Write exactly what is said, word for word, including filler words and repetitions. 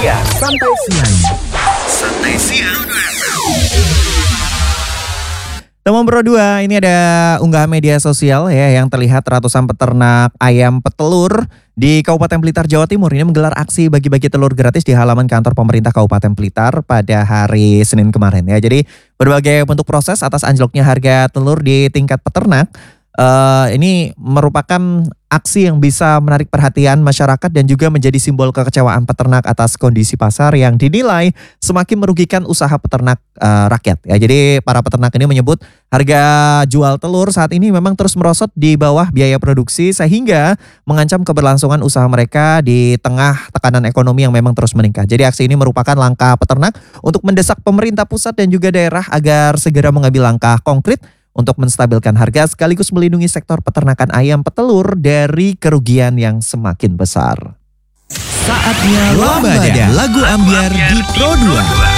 siang. Santai siang. Santai siang. Teman Bro dua, ini ada unggahan media sosial ya yang terlihat ratusan peternak ayam petelur di Kabupaten Blitar, Jawa Timur ini menggelar aksi bagi-bagi telur gratis di halaman kantor pemerintah Kabupaten Blitar pada hari Senin kemarin ya. Jadi berbagai bentuk proses atas anjloknya harga telur di tingkat peternak. Uh, ini merupakan aksi yang bisa menarik perhatian masyarakat dan juga menjadi simbol kekecewaan peternak atas kondisi pasar yang dinilai semakin merugikan usaha peternak uh, rakyat. Ya, jadi para peternak ini menyebut harga jual telur saat ini memang terus merosot di bawah biaya produksi sehingga mengancam keberlangsungan usaha mereka di tengah tekanan ekonomi yang memang terus meningkat. Jadi aksi ini merupakan langkah peternak untuk mendesak pemerintah pusat dan juga daerah agar segera mengambil langkah konkret untuk menstabilkan harga sekaligus melindungi sektor peternakan ayam petelur dari kerugian yang semakin besar. Saatnya Lambada, lagu ambiar di Pro dua.